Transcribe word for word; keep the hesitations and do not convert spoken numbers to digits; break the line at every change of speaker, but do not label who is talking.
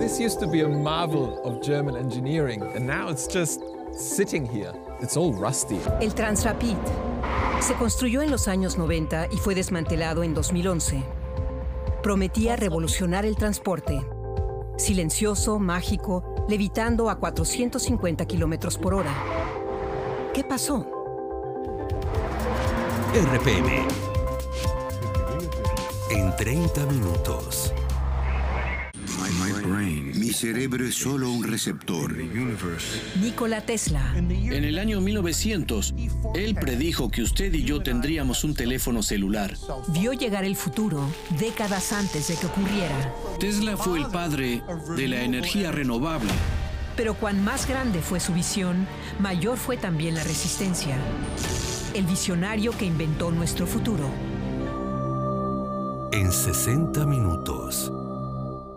This used to be a marvel of German engineering, and now it's just sitting here. It's all rusty.
El Transrapid se construyó en los años noventa y fue desmantelado en dos mil once. Prometía revolucionar el transporte. Silencioso, mágico, levitando a cuatrocientos cincuenta kilómetros por hora. ¿Qué pasó?
R P M. En treinta minutos.
Mi cerebro es solo un receptor.
Nikola Tesla.
En el año mil novecientos, él predijo que usted y yo tendríamos un teléfono celular.
Vio llegar el futuro décadas antes de que ocurriera.
Tesla fue el padre de la energía renovable.
Pero cuán más grande fue su visión, mayor fue también la resistencia. El visionario que inventó nuestro futuro.
En sesenta minutos.